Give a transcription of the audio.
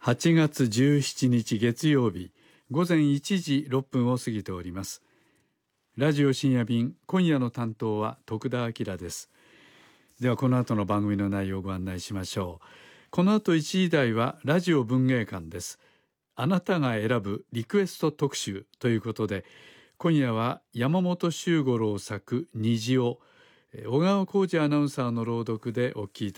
8月17日月曜日午前1時6分を過ぎております。ラジオ深夜便、今夜の担当は徳田明です。ではこの後の番組の内容をご案内しましょう。この後1時台はラジオ文芸館です。あなたが選ぶリクエスト特集ということで、今夜は山本周五郎作虹を小川浩二アナウンサーの朗読でお聞きいただきます。